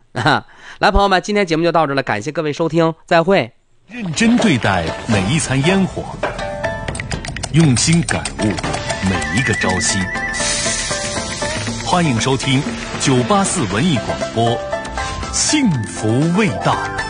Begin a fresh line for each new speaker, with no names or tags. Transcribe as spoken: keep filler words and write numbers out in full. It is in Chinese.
啊。来，朋友们，今天节目就到这了，感谢各位收听，再会。
认真对待每一餐烟火，用心感悟每一个朝夕。欢迎收听九八四文艺广播，幸福味道。